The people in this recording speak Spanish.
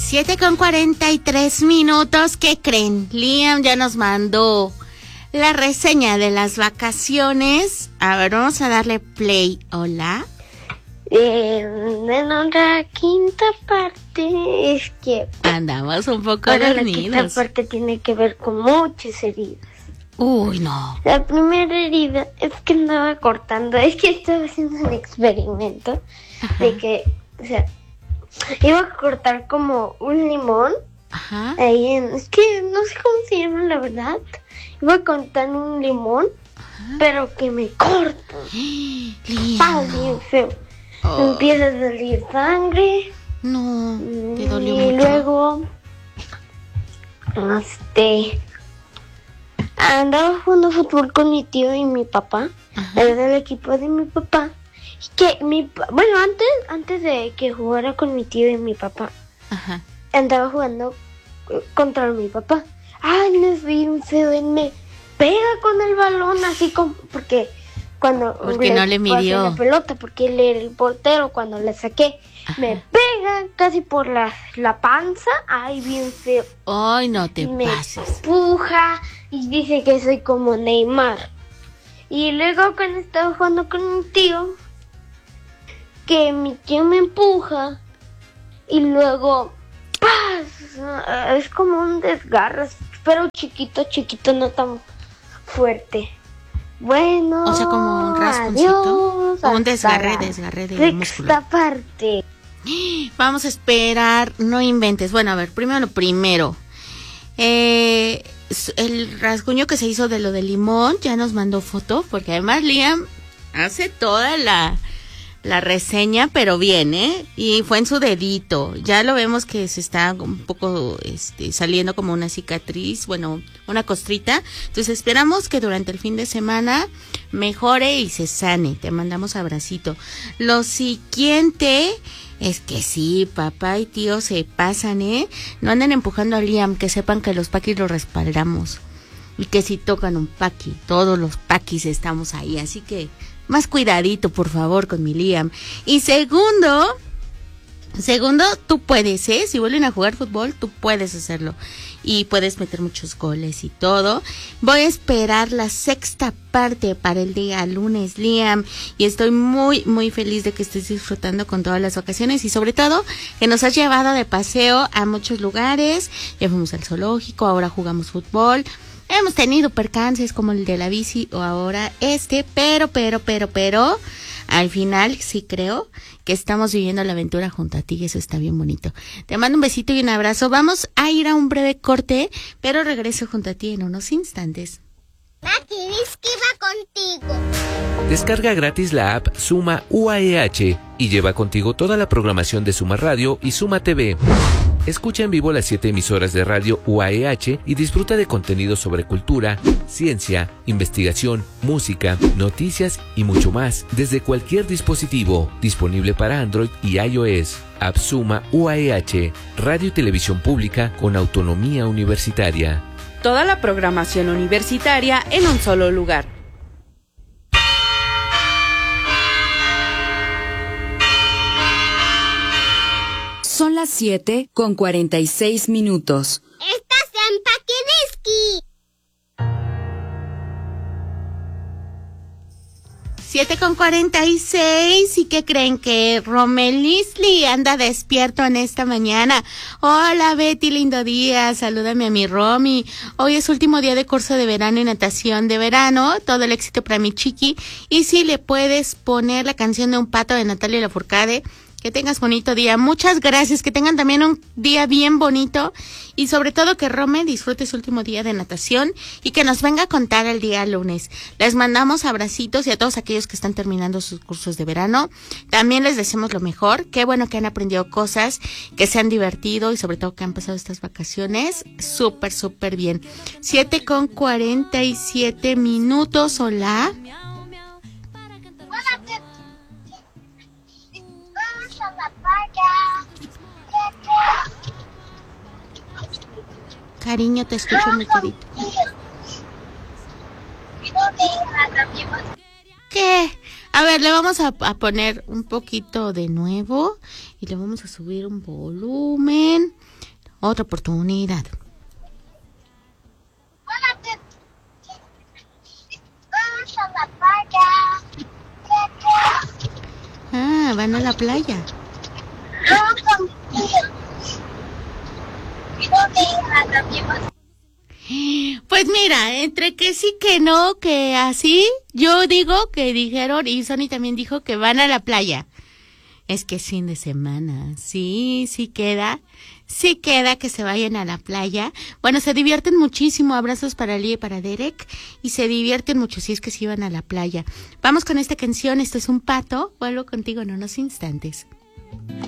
7:43. ¿Qué creen? Liam ya nos mandó la reseña de las vacaciones. A ver, vamos a darle play. Hola. En la quinta parte es que... andamos un poco dormidos. La quinta parte tiene que ver con muchas heridas. Uy, no. La primera herida es que andaba cortando. Es que estaba haciendo un experimento. Ajá. De que, o sea, iba a cortar como un limón. Ajá. Ahí es que no sé cómo se llama, la verdad. Iba a cortar un limón. Ajá. Pero que me corta. Bien feo. Oh. Empieza a salir sangre. No, te dolió y mucho. Luego, andaba jugando fútbol con mi tío y mi papá. Ajá. Era del equipo de mi papá. Bueno, antes de que jugara con mi tío y mi papá, ajá, andaba jugando contra mi papá. Ay, me fui un feo, él me pega con el balón así como porque no le midió la pelota, porque él era el portero. Cuando le saqué, ajá, me pega casi por la panza. Ay, bien feo. Ay, no te pases. Me empuja y dice que soy como Neymar. Y luego cuando estaba jugando con mi tío, que mi tío me empuja y luego ¡paz! Es como un desgarre, pero chiquito, no tan fuerte. Bueno, o sea, como un rasponcito, o un desgarre de músculo. Sexta parte. Vamos a esperar, no inventes. Bueno, a ver, primero lo primero. El rasguño que se hizo de lo del limón, ya nos mandó foto, porque además Liam hace toda la reseña, pero bien, y fue en su dedito. Ya lo vemos que se está un poco saliendo como una cicatriz, bueno, una costrita. Entonces esperamos que durante el fin de semana mejore y se sane. Te mandamos abracito. Lo siguiente es que sí, papá y tío se pasan, no anden empujando a Liam, que sepan que los paquis lo respaldamos. Y que si tocan un paqui, todos los paquis estamos ahí, así que más cuidadito, por favor, con mi Liam. Y segundo, tú puedes, si vuelven a jugar fútbol, tú puedes hacerlo. Y puedes meter muchos goles y todo. Voy a esperar la sexta parte para el día lunes, Liam. Y estoy muy, muy feliz de que estés disfrutando con todas las vacaciones. Y sobre todo, que nos has llevado de paseo a muchos lugares. Ya fuimos al zoológico, ahora jugamos fútbol. Hemos tenido percances como el de la bici o ahora pero al final sí creo que estamos viviendo la aventura junto a ti y eso está bien bonito. Te mando un besito y un abrazo. Vamos a ir a un breve corte, pero regreso junto a ti en unos instantes. Maki, dice que va contigo. Descarga gratis la app Suma UAEH y lleva contigo toda la programación de Suma Radio y Suma TV. Escucha en vivo las 7 emisoras de radio UAEH y disfruta de contenido sobre cultura, ciencia, investigación, música, noticias y mucho más desde cualquier dispositivo, disponible para Android y iOS. App Suma UAEH, radio y televisión pública con autonomía universitaria. Toda la programación universitaria en un solo lugar. Son las 7:46. ¡Estás en Paquidiski! 7:46. ¿Y qué creen? Que Romelisli anda despierto en esta mañana. Hola Betty, lindo día, salúdame a mi Romy. Hoy es último día de curso de verano y natación de verano. Todo el éxito para mi chiqui. Y si le puedes poner la canción de Un pato de Natalia Lafourcade. Que tengas bonito día. Muchas gracias. Que tengan también un día bien bonito. Y sobre todo que Rome disfrute su último día de natación. Y que nos venga a contar el día lunes. Les mandamos abracitos y a todos aquellos que están terminando sus cursos de verano. También les deseamos lo mejor. Qué bueno que han aprendido cosas. Que se han divertido. Y sobre todo que han pasado estas vacaciones. Súper, súper bien. 7:47. Hola. Cariño, te escucho muy querido. ¿Qué? A ver, le vamos a poner un poquito de nuevo Y le vamos a subir un volumen. Otra oportunidad. Vamos a la playa. Ah, van a la playa. Pues mira, entre que sí, que no, que así, yo digo que dijeron, y Sony también dijo que van a la playa. Es que es fin de semana, sí queda que se vayan a la playa. Bueno, se divierten muchísimo, abrazos para Lee y para Derek, y se divierten mucho si es que se iban a la playa. Vamos con esta canción, esto es Un Pato, vuelvo contigo en unos instantes.